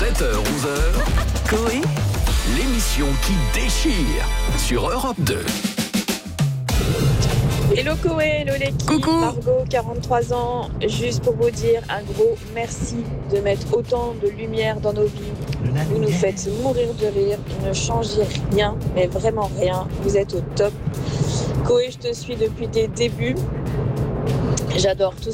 7h-11h, Coé, l'émission qui déchire sur Europe 2. Hello Coé, hello l'équipe. Coucou. Margot, 43 ans. Juste pour vous dire un gros merci de mettre autant de lumière dans nos vies. Vous nous faites mourir de rire. Vous ne changez rien, mais vraiment rien. Vous êtes au top. Coé, je te suis depuis tes débuts. J'adore tout